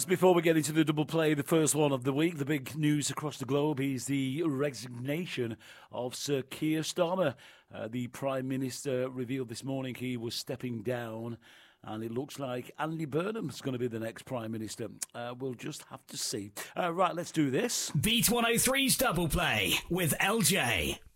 Just before we get into the double play, the first one of the week, the big news across the globe is the resignation of Sir Keir Starmer. The Prime Minister revealed this morning he was stepping down, and it looks like Andy Burnham's going to be the next Prime Minister. We'll just have to see. Right, let's do this. Beat 103's double play with LJ.